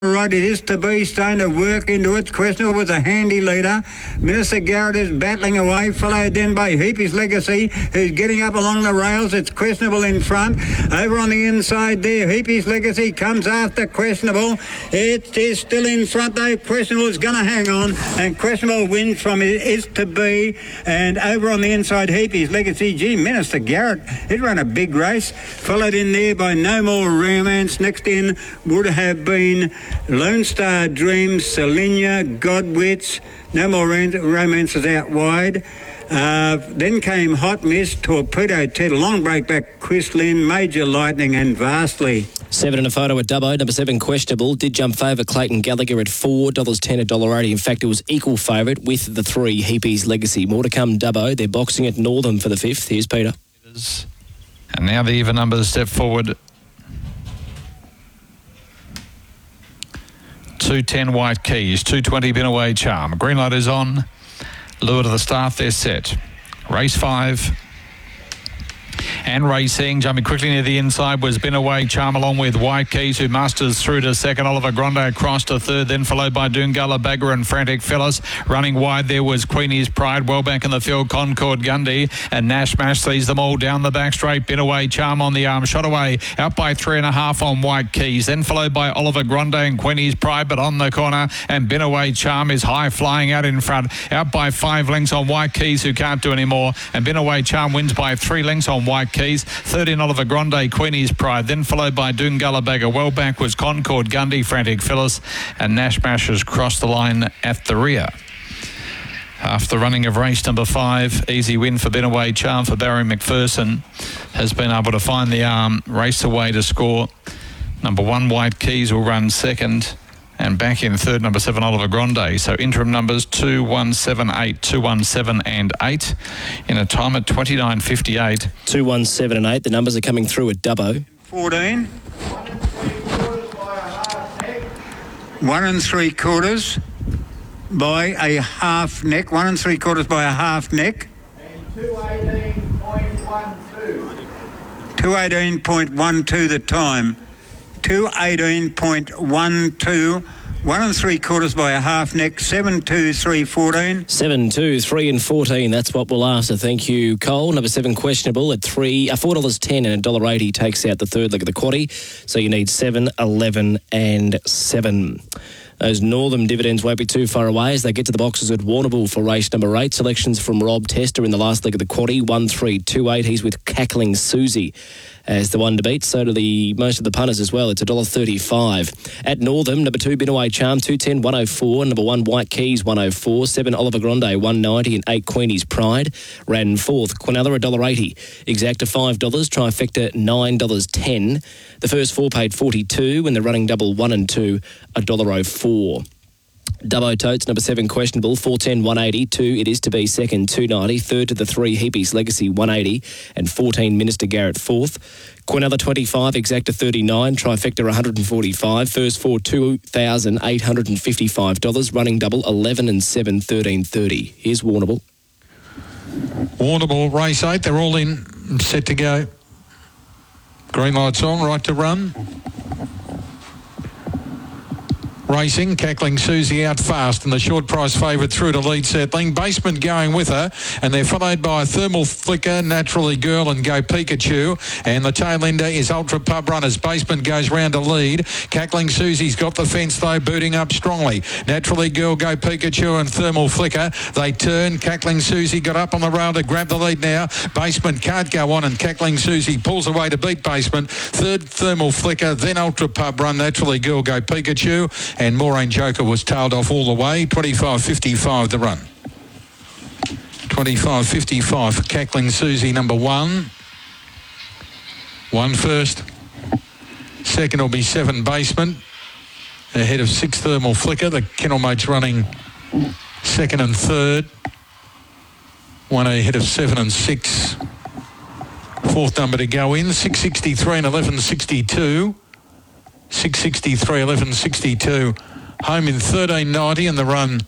Right, it is to be starting to work into it. Questionable was a handy leader. Minister Garrett is battling away, followed then by Heapy's Legacy, who's getting up along the rails. It's Questionable in front. Over on the inside there, Heapy's Legacy comes after Questionable. It is still in front though. Questionable is going to hang on, and Questionable wins from it is to be. And over on the inside, Heapy's Legacy. Gee, Minister Garrett, it ran a big race. Followed in there by No More Romance. Next in would have been Lone Star Dreams, Salinia, Godwits. No More Romance is out wide. Then came Hot Mist, Torpedo Ted, Long Breakback, Quistlin, Major Lightning and Vastly. 7 in a photo at Dubbo. Number 7, Questionable, did jump favourite Clayton Gallagher at $4.10, $1.80. In fact, it was equal favourite with the 3, Heapy's Legacy. More to come, Dubbo. They're boxing at Northam for the 5th. Here's Peter. And now the even numbers step forward. 210 White Keys, 220 Binaway Charm. Green light is on. Lure to the start, they're set. Race 5. And racing, jumping quickly near the inside was Binaway Charm along with White Keys, who masters through to second. Oliver Grande across to third, then followed by Doongala Bagger and Frantic Phyllis. Running wide there was Queenie's Pride, well back in the field Concord Gundy, and Nash Mash sees them all down the back straight. Binaway Charm on the arm, shot away out by 3.5 on White Keys, then followed by Oliver Grande and Queenie's Pride, but on the corner, and Binaway Charm is high flying out in front, out by 5 lengths on White Keys, who can't do any more, and Binaway Charm wins by 3 lengths on White Keys. Third in Oliver Grande, Queenie's Pride, then followed by Doongala Bagger. Well back was Concord Gundy, Frantic Phyllis, and Nash Mashers crossed the line at the rear. After the running of race number 5, easy win for Binaway Charm for Barry McPherson, has been able to find the arm, race away to score. Number 1, White Keys will run second, and back in third, number 7, Oliver Grande. So interim numbers 2, 1, 7, 8, 2, 1, 7 and 8 in a time at 29.58. 2, 1, 7 and 8. The numbers are coming through at Dubbo. 14. 1 3/4 by a half neck. 1 3/4 by a half neck. And 218.12. 218.12 the time. 218.12. 1 3/4 by a half neck. 7, 2, 3, 14. 7, 2, 3 and 14. That's what we'll ask. So thank you, Cole. Number 7, Questionable at $4.10 and $1.80 takes out the third leg of the quaddie. So you need 7, 11 and 7. Those Northam dividends won't be too far away as they get to the boxes at Warrnambool for race number 8. Selections from Rob Tester in the last leg of the quaddie, 1, 3, 2, 8. He's with Cackling Susie as the one to beat. So do most of the punters as well. It's $1.35. At Northam, number 2, Binaway Charm, 210, 104. Number 1, White Keys, 104. 7, Oliver Grande, 190. And 8, Queenie's Pride ran fourth. Quinella, $1.80. Exacta, $5. Trifecta, $9.10. The first 4 paid $42, and the running double 1 and 2, $1.04. Dubbo Totes, number 7, Questionable, 410, 180. 2, It Is To Be second, 290. Third to the 3, Heapy's Legacy, 180. And 14, Minister Garrett, fourth. Quinella, 25, Exacta, 39. Trifecta, 145. First 4, $2,855. Running double, 11 and 7, 13.30. Here's Warrnambool. Warrnambool, race 8. They're all in, set to go. Green light's on, right to run. Racing, Cackling Susie out fast, and the short price favourite through to lead settling. Basement going with her, and they're followed by Thermal Flicker, Naturally Girl and Go Pikachu, and the tail ender is Ultra Pub Runners. Basement goes round to lead. Cackling Susie's got the fence though, booting up strongly. Naturally Girl, Go Pikachu and Thermal Flicker, they turn. Cackling Susie got up on the rail to grab the lead now. Basement can't go on, and Cackling Susie pulls away to beat Basement. Third, Thermal Flicker, then Ultra Pub Run, Naturally Girl, Go Pikachu, and Moraine Joker was tailed off all the way. 25.55 the run. 25.55 for Cackling Susie, number 1. 1 first. Second will be 7, Basement. Ahead of 6, Thermal Flicker. The kennel mates running second and third. 1 ahead of 7 and 6. Fourth number to go in. 6.63 and 11.62. 6.63, 11.62. Home in 13.90 and the run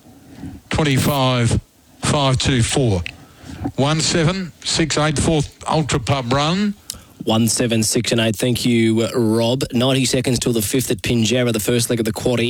25.524. 1-7, 6-8, fourth Ultra Pub Run. 1, 7, 6 and 8. Thank you, Rob. 90 seconds till the 5th at Pinjarra, the first leg of the quaddie.